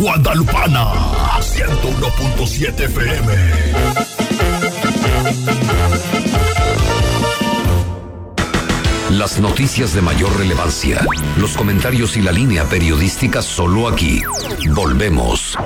Guadalupana, 101.7 FM. Las noticias de mayor relevancia, los comentarios y la línea periodística solo aquí. Volvemos.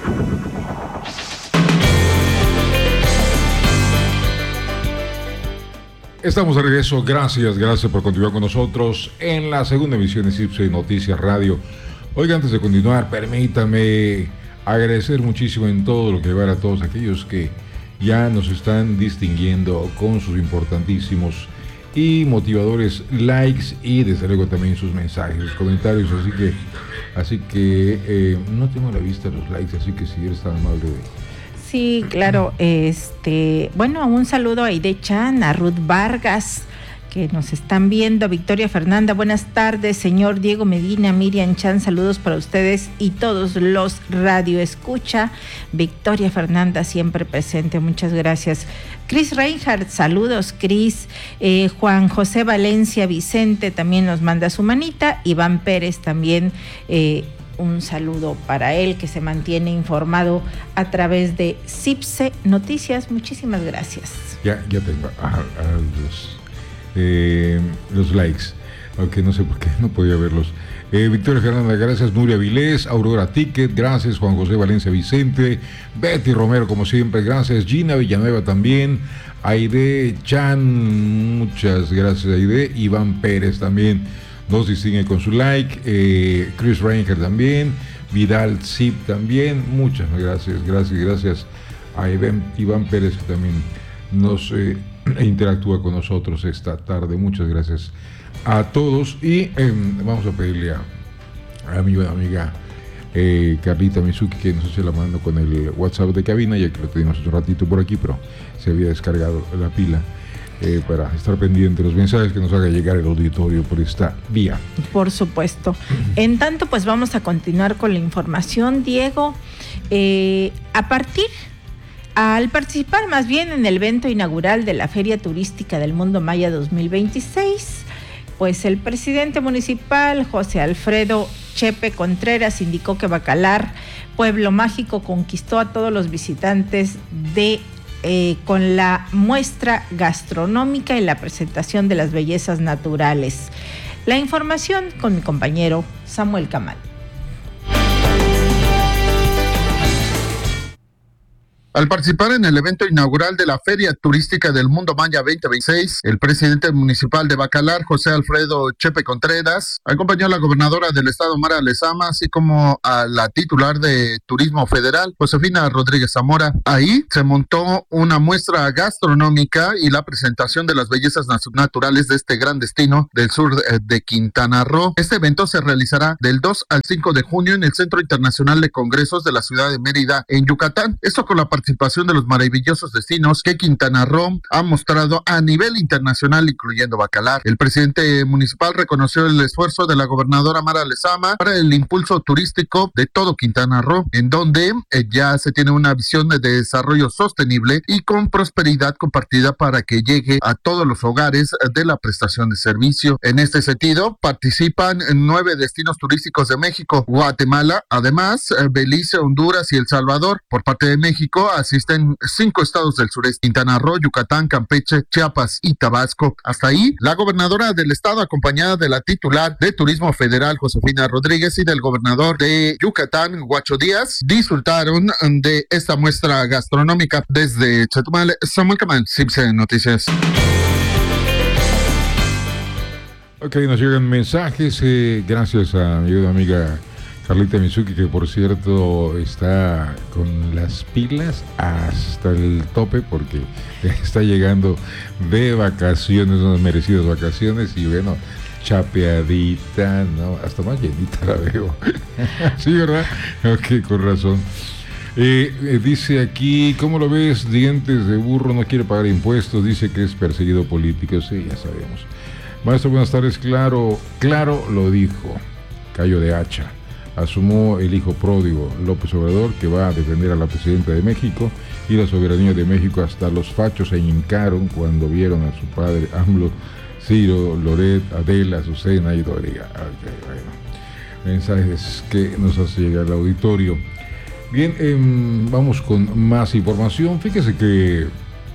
Estamos de regreso. Gracias por continuar con nosotros en la segunda emisión de CIPSE Noticias Radio. Oiga, antes de continuar, permítame agradecer muchísimo en todo lo que va a todos aquellos que ya nos están distinguiendo con sus importantísimos y motivadores likes y desde luego también sus mensajes, comentarios, así que no tengo a la vista los likes, así que si eres tan amable de... Sí, claro, bueno, un saludo a Aide Chan, a Ruth Vargas, que nos están viendo, Victoria Fernanda, buenas tardes, señor Diego Medina, Miriam Chan, saludos para ustedes y todos los radioescucha. Victoria Fernanda siempre presente, muchas gracias. Chris Reinhardt, saludos Chris. Juan José Valencia Vicente también nos manda su manita. Iván Pérez también, un saludo para él, que se mantiene informado a través de CIPSE Noticias. Muchísimas gracias. Ya tengo los likes, aunque no sé por qué no podía verlos. Victoria Fernanda, gracias. Nuria Vilés, Aurora Ticket, gracias. Juan José Valencia Vicente, Betty Romero, como siempre, gracias. Gina Villanueva también, Aide Chan, muchas gracias Aide. Iván Pérez también nos distingue con su like. Chris Ranger también, Vidal Zip también, muchas gracias a Iván Pérez, que también nos interactúa con nosotros esta tarde. Muchas gracias a todos y vamos a pedirle a mi buena amiga Carlita Mizuki que nos eche la mano con el WhatsApp de cabina, ya que lo teníamos un ratito por aquí, pero se había descargado la pila, para estar pendiente de los mensajes que nos haga llegar el auditorio por esta vía. Por supuesto. En tanto, pues vamos a continuar con la información, Diego. Al participar más bien en el evento inaugural de la Feria Turística del Mundo Maya 2026, pues el presidente municipal, José Alfredo Chepe Contreras, indicó que Bacalar, Pueblo Mágico, conquistó a todos los visitantes con la muestra gastronómica y la presentación de las bellezas naturales. La información con mi compañero Samuel Camal. Al participar en el evento inaugural de la Feria Turística del Mundo Maya 2026, el presidente municipal de Bacalar, José Alfredo Chepe Contreras, acompañó a la gobernadora del estado, Mara Lezama, así como a la titular de Turismo Federal, Josefina Rodríguez Zamora. Ahí se montó una muestra gastronómica y la presentación de las bellezas naturales de este gran destino del sur de Quintana Roo. Este evento se realizará del 2 al 5 de junio en el Centro Internacional de Congresos de la ciudad de Mérida, en Yucatán. Esto con la participación de los maravillosos destinos que Quintana Roo ha mostrado a nivel internacional, incluyendo Bacalar. El presidente municipal reconoció el esfuerzo de la gobernadora Mara Lezama para el impulso turístico de todo Quintana Roo, en donde ya se tiene una visión de desarrollo sostenible y con prosperidad compartida para que llegue a todos los hogares de la prestación de servicio. En este sentido, participan 9 destinos turísticos de México, Guatemala, además Belice, Honduras y El Salvador. Por parte de México asisten 5 estados del sureste: Quintana Roo, Yucatán, Campeche, Chiapas y Tabasco. Hasta ahí, la gobernadora del estado, acompañada de la titular de Turismo Federal, Josefina Rodríguez, y del gobernador de Yucatán, Huacho Díaz, disfrutaron de esta muestra gastronómica. Desde Chetumal, Samuel Camal, CIPSE Noticias. Ok, nos llegan mensajes, gracias a mi amiga Carlita Mizuki, que por cierto está con las pilas hasta el tope porque está llegando de vacaciones, unas merecidas vacaciones, y bueno, chapeadita, ¿no? Hasta más llenita la veo. Sí, ¿verdad? Ok, con razón. Dice aquí, ¿cómo lo ves? Dientes de burro, no quiere pagar impuestos, dice que es perseguido político. Sí, ya sabemos. Maestro, buenas tardes. Claro lo dijo Cayo de Hacha. Asumió el hijo pródigo López Obrador, que va a defender a la presidenta de México y la soberanía de México. Hasta los fachos se hincaron cuando vieron a su padre AMLO, Ciro, Loret, Adela, Azucena y Doriga. Okay, bueno. mensajes que nos hace llegar al auditorio. Bien, vamos con más información. Fíjese que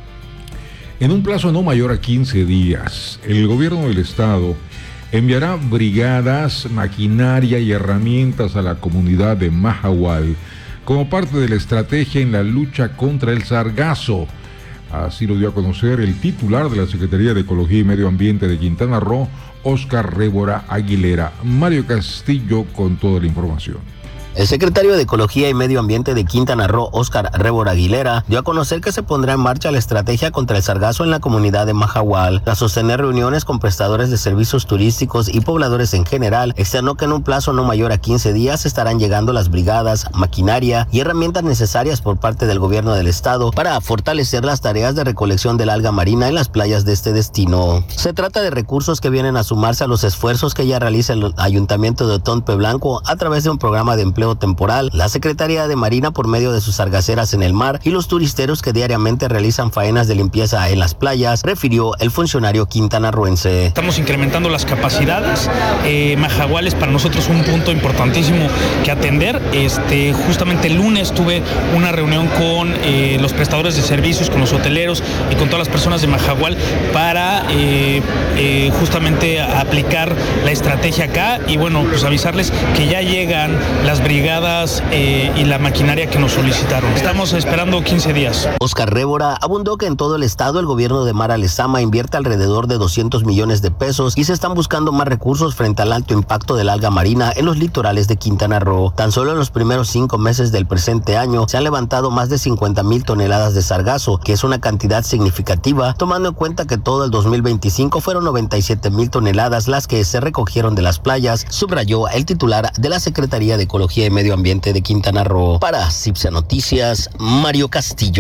en un plazo no mayor a 15 días, el gobierno del estado enviará brigadas, maquinaria y herramientas a la comunidad de Mahahual como parte de la estrategia en la lucha contra el sargazo. Así lo dio a conocer el titular de la Secretaría de Ecología y Medio Ambiente de Quintana Roo, Óscar Révora Aguilera. Mario Castillo con toda la información. El secretario de Ecología y Medio Ambiente de Quintana Roo, Óscar Révora Aguilera, dio a conocer que se pondrá en marcha la estrategia contra el sargazo en la comunidad de Mahahual. Tras sostener reuniones con prestadores de servicios turísticos y pobladores en general, externó que en un plazo no mayor a 15 días estarán llegando las brigadas, maquinaria y herramientas necesarias por parte del gobierno del estado para fortalecer las tareas de recolección del alga marina en las playas de este destino. Se trata de recursos que vienen a sumarse a los esfuerzos que ya realiza el Ayuntamiento de Otompe Blanco a través de un programa de empleo temporal, la Secretaría de Marina por medio de sus sargaceras en el mar y los turisteros que diariamente realizan faenas de limpieza en las playas, refirió el funcionario quintanarroense. Estamos incrementando las capacidades. Mahahual es para nosotros un punto importantísimo que atender. Justamente el lunes tuve una reunión con los prestadores de servicios, con los hoteleros y con todas las personas de Mahahual para justamente aplicar la estrategia acá y bueno, pues avisarles que ya llegan las brigadas y la maquinaria que nos solicitaron. Estamos esperando 15 días. Óscar Révora abundó que en todo el estado el gobierno de Mara Lezama invierte alrededor de 200 millones de pesos y se están buscando más recursos frente al alto impacto del alga marina en los litorales de Quintana Roo. Tan solo en los primeros 5 meses del presente año se han levantado más de 50,000 toneladas de sargazo, que es una cantidad significativa, tomando en cuenta que todo el 2025 fueron 97,000 toneladas las que se recogieron de las playas, subrayó el titular de la Secretaría de Ecología y Medio Ambiente de Quintana Roo. Para CIPSA Noticias, Mario Castillo.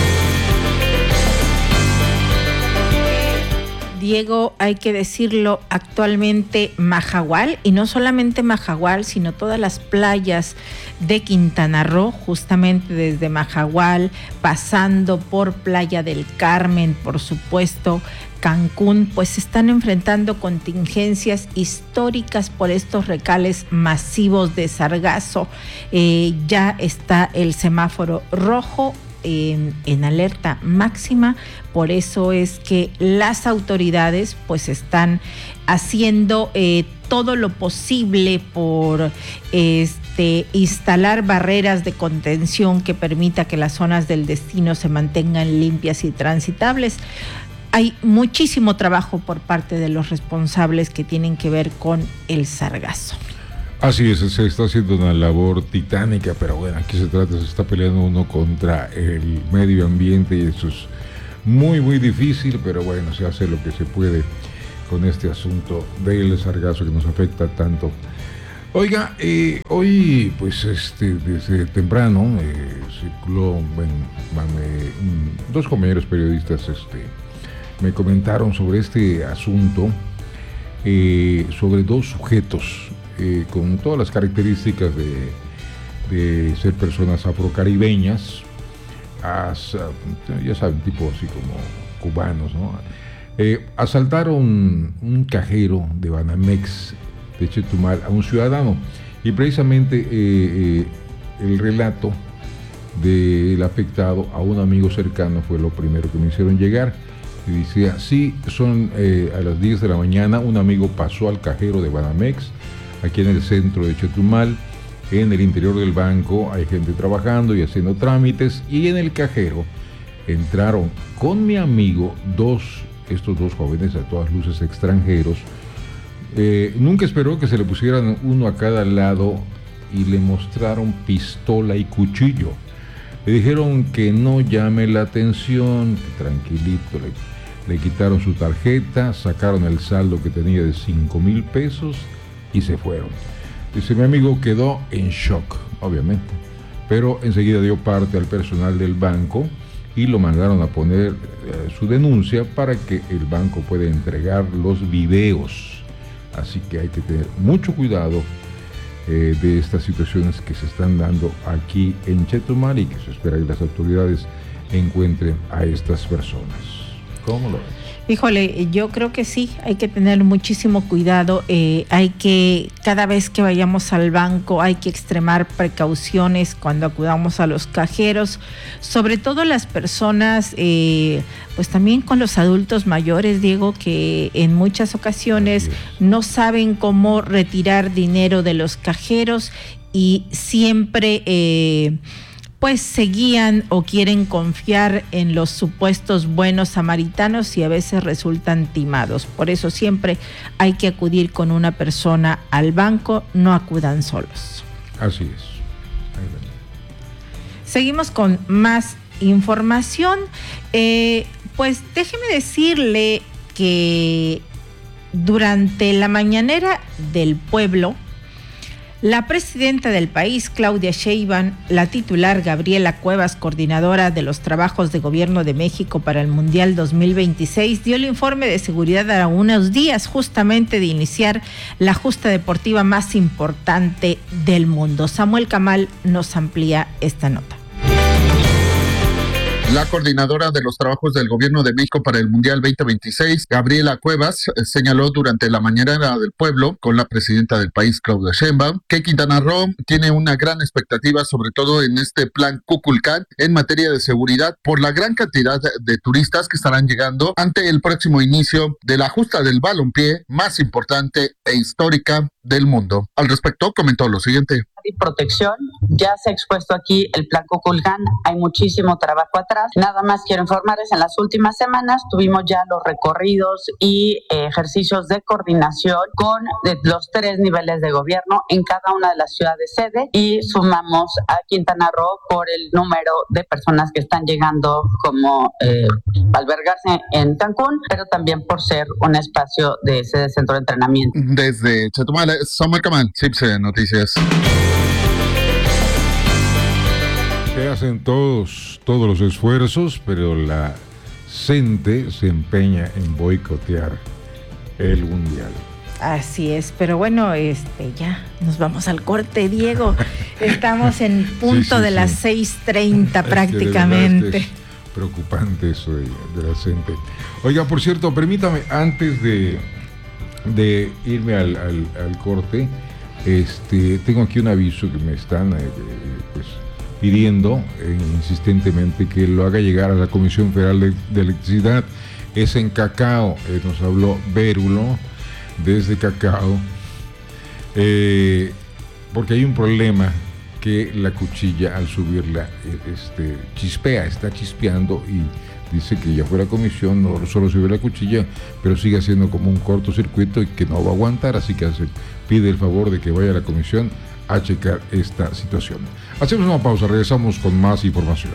Diego, hay que decirlo, actualmente Mahahual, y no solamente Mahahual, sino todas las playas de Quintana Roo, justamente desde Mahahual, pasando por Playa del Carmen, por supuesto, Cancún, pues están enfrentando contingencias históricas por estos recales masivos de sargazo. Ya está el semáforo rojo en alerta máxima, por eso es que las autoridades pues están haciendo todo lo posible por instalar barreras de contención que permita que las zonas del destino se mantengan limpias y transitables. Hay muchísimo trabajo por parte de los responsables que tienen que ver con el sargazo. Así es, se está haciendo una labor titánica, pero bueno, aquí se está peleando uno contra el medio ambiente y eso es muy, muy difícil, pero bueno, se hace lo que se puede con este asunto del sargazo que nos afecta tanto. Oiga, hoy pues desde temprano circuló, dos compañeros periodistas me comentaron sobre este asunto, sobre dos sujetos con todas las características de ser personas afrocaribeñas, ya saben, tipo así como cubanos, ¿no? Asaltaron un cajero de Banamex de Chetumal a un ciudadano y precisamente el relato del afectado a un amigo cercano fue lo primero que me hicieron llegar. Y decía, sí, son a las 10 de la mañana, un amigo pasó al cajero de Banamex, aquí en el centro de Chetumal, en el interior del banco hay gente trabajando y haciendo trámites, y en el cajero entraron con mi amigo estos dos jóvenes, a todas luces extranjeros. Nunca esperó que se le pusieran uno a cada lado y le mostraron pistola y cuchillo. Le dijeron que no llame la atención, que tranquilito. Le quitaron su tarjeta, sacaron el saldo que tenía de 5,000 pesos y se fueron. Dice, mi amigo quedó en shock, obviamente, pero enseguida dio parte al personal del banco y lo mandaron a poner su denuncia para que el banco pueda entregar los videos. Así que hay que tener mucho cuidado de estas situaciones que se están dando aquí en Chetumal y que se espera que las autoridades encuentren a estas personas. ¿Cómo lo ves? Híjole, yo creo que sí, hay que tener muchísimo cuidado, hay que, cada vez que vayamos al banco, hay que extremar precauciones cuando acudamos a los cajeros, sobre todo las personas, pues también con los adultos mayores, Diego, que en muchas ocasiones no saben cómo retirar dinero de los cajeros y siempre pues se guían o quieren confiar en los supuestos buenos samaritanos y a veces resultan timados. Por eso siempre hay que acudir con una persona al banco, no acudan solos. Así es. Seguimos con más información. Pues déjeme decirle que durante la mañanera del pueblo, la presidenta del país, Claudia Sheinbaum, la titular Gabriela Cuevas, coordinadora de los trabajos de Gobierno de México para el Mundial 2026, dio el informe de seguridad a unos días justamente de iniciar la justa deportiva más importante del mundo. Samuel Camal nos amplía esta nota. La coordinadora de los trabajos del Gobierno de México para el Mundial 2026, Gabriela Cuevas, señaló durante la mañanera del pueblo con la presidenta del país, Claudia Sheinbaum, que Quintana Roo tiene una gran expectativa, sobre todo en este plan Kukulcán, en materia de seguridad, por la gran cantidad de turistas que estarán llegando ante el próximo inicio de la justa del balompié más importante e histórica del mundo. Al respecto, comentó lo siguiente. Y protección, ya se ha expuesto aquí el plan Kukulcán, hay muchísimo trabajo atrás. Nada más quiero informarles, en las últimas semanas tuvimos ya los recorridos y ejercicios de coordinación con los 3 niveles de gobierno en cada una de las ciudades sede y sumamos a Quintana Roo por el número de personas que están llegando como albergarse en Cancún, pero también por ser un espacio de sede centro de entrenamiento. Desde Chetumal, Samuel Camal, CIPSE Noticias. Se hacen todos los esfuerzos, pero la CENTE se empeña en boicotear el Mundial. Así es, pero bueno, ya nos vamos al corte, Diego. Estamos en punto de las 6:30 prácticamente. Es preocupante eso de la CENTE. Oiga, por cierto, permítame, antes de irme al corte, tengo aquí un aviso que me están pidiendo insistentemente que lo haga llegar a la Comisión Federal de Electricidad. Es en Cacao, nos habló Vérulo desde Cacao, porque hay un problema que la cuchilla al subirla chispea, está chispeando, y dice que ya fue la comisión, no solo sube la cuchilla, pero sigue haciendo como un cortocircuito y que no va a aguantar, así que pide el favor de que vaya a la comisión a checar esta situación. Hacemos una pausa, regresamos con más información.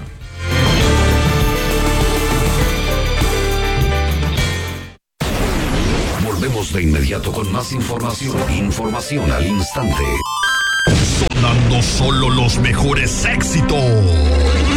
Volvemos de inmediato con más información. Información al instante. Sonando solo los mejores éxitos.